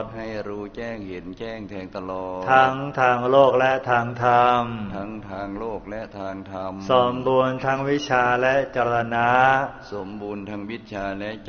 ให้รู้แจ้งเห็นแจ้งแทงตลอดทั้งทางโลกและทางธรรมทั้งทางโลกและทางธรรมสมบูรณ์ทั้งวิชาและจรณะสมบูรณ์ทั้งวิชาและ